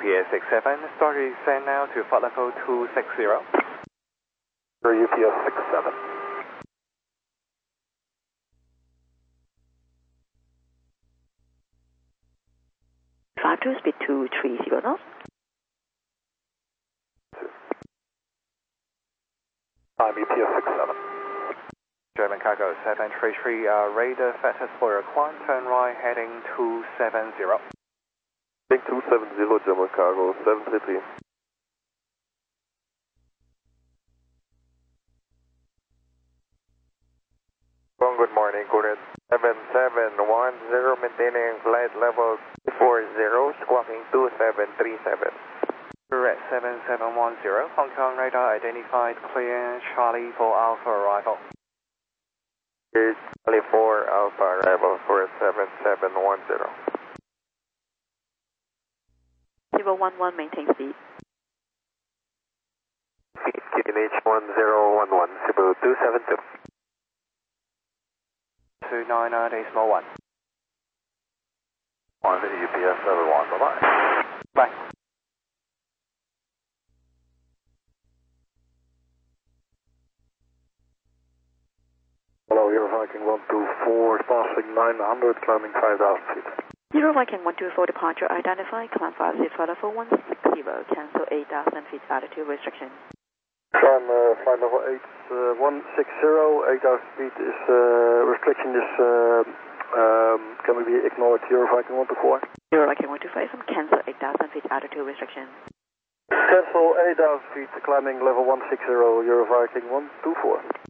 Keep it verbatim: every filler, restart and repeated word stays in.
S six seven, start descent now to flight level two six zero. U P S six seven. five two, speed two three zero knots. I'm U P S six seven. German cargo seven three three, uh, radar Fat Explorer Quan, turn right heading two seven zero. Heading two seven zero, German cargo seven three three. Good morning, Coordinate seven seven one zero, maintaining flight level four zero, squawking two seven three seven. Correct, seven seven one zero, Hong Kong radar identified, clear, Charlie for Alpha arrival. Here's Charlie four Alpha arrival for seven seven one zero. zero one one, maintain speed. Q N H one zero one one, Cebu two seven two. two nine nine decimal one. On the U P S seven one, bye bye. Bye. Hello, Euro Viking one two four, passing nine hundred, climbing five thousand feet. Euro Viking one two four, departure identified, climb five zero, flight level one six zero, cancel eight thousand feet altitude restriction. Climb uh, flight level eight, uh, one six zero, eight thousand feet is, uh, restriction is, uh, um, can we be ignored, Euro Viking one two four? Euro Viking one two four, cancel eight thousand feet altitude restriction. Cancel eight thousand feet, climbing level one six zero, Euro Viking one two four.